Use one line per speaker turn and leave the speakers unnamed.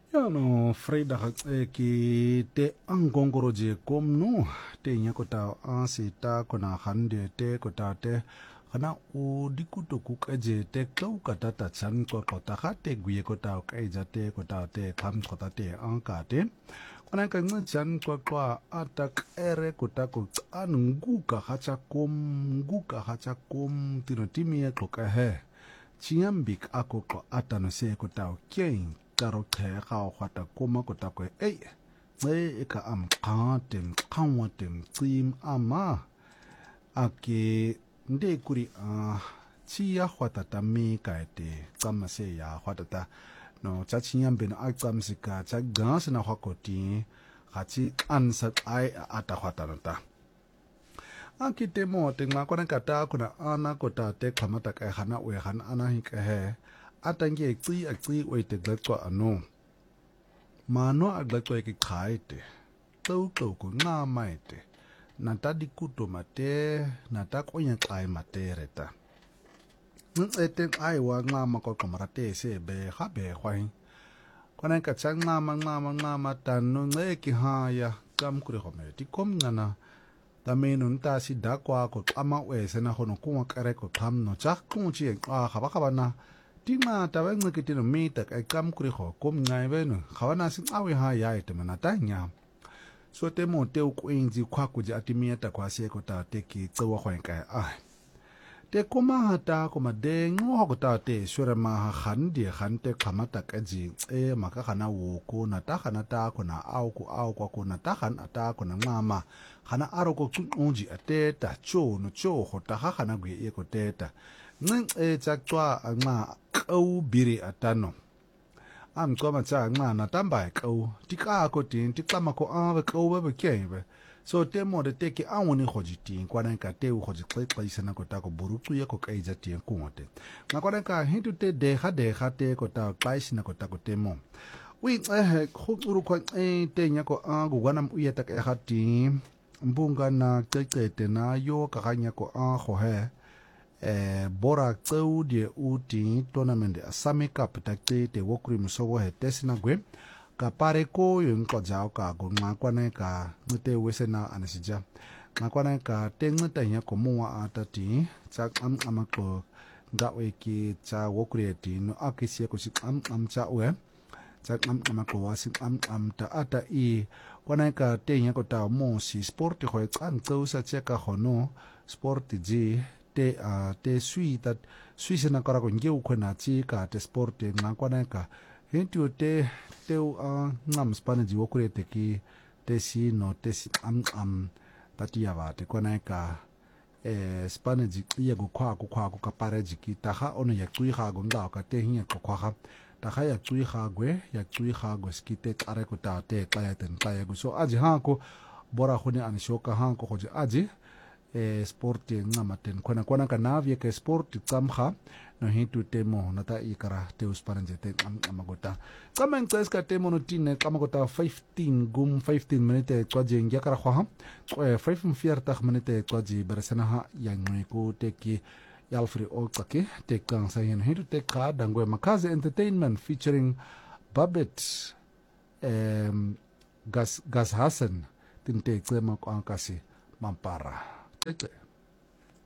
no Fredag ki te angongoro je komnu te nyakota ansita kona hande te kota te kana u dikuto kukaje te kau kata ta chan ko kota hate guye kota kaija te kota te kam kota te ankate kona ka ngchan ko kwa atak ere kota ko an nguka hacha kom tinotimi ko ka he chiambik ako ko atano se kota keng taro te gao hwata koma kota ko ei e ka am katem kawatem tsim ama ake nde kuri chia hwata ta me kaete kama se ya hwata ta no cha chinyambe no akam sika cha gas na hwakoti hachi ansa ai ata hwata no ta ake te mo te ngakona kata kuna ana kota te kamata ka hana we hana ana hi ka he atangi akci wait glakwa ano mano aglakwa ki khaite tau ko nga maite nata dikuto mate nata konya kai mate reta ete ai wa nga mako kamarate se be habe khwai kona ka changa nga tanu ngeki haya kam kuri khome ti kom ngana tamen ta si dakwa ko ama we sena hono ku kare ko tham no chak ku chi khaba na tinga tawe ngikiti no mita ka kam kuri ho kom ngai ve no khawana sin awe ha ya ite manata nya so te mo te ku inji kwa ku ja timia ta kwa se ko ta te ki tsewa khwen ka te koma hata koma de ngo ko ta te shura ma khan di khan te khamata ka ji e maka khana wo ko na ta khana ta ko na au ko na ta khan ata ko na ngama khana aro ko unji ate ta cho no cho ho ta khana gwe e ko te ta chakwa nga kau biri atano am koma cha nga na tamba kau tika ko tin tikama ko ave kau be kebe so temo de teki awoni khojiti kwana ka te u khoji klai sana ko ta ko burutu ye ko kaija ti ko ngote na kwana ka hintu te de ha te ko ta klai sana ko ta ko temo wi khuturu ko te nya ko gu wana u ye ta ka hati mbunga na te na yo ka ganya ko kho he bora tseu die uti tournament Asami Cup takte te wokuri musowo he tesina gwe ka pare ko yung ko jao ka go ngakwane ka ngute wesena anesija ngakwane ka te ngute nya ko muwa atati chak amako gawe ki cha wokuri ti no akisi ko si cha we chak amako wasi ta ata I kwana ka te nya ko ta mo si sport ho kan tseu sa cheka hono sport ji te sui sena kara ko ngeu khona chi ka te sport nga kwana ka hintu te ngam spanaji wokure te ki te si no te si tatia va te kwana ka spanaji ia go kwa ko ka pareji ki ta ha ono ya tui ha go nga ka te hinya ko kwa ta ha ya tui ha go skite kare ko ta te kaya ten kaya go so aji ha ko bora khone an shoka ha ko khoji aji sport ngamaten kwana ka navia ke sport tsamkha no hintu temo nata ikara te usparanje te amagota kama ngtseska temo no tine kamagota 15 minute twaje ngya kara khwa 45 minute twaje bersana ha yangwe ko te ki yalfri olkake te kan sa yen hintu te ka dangwe makaze entertainment featuring Babet gas Hassan tinte tsema ko ankasi mampara. Okay.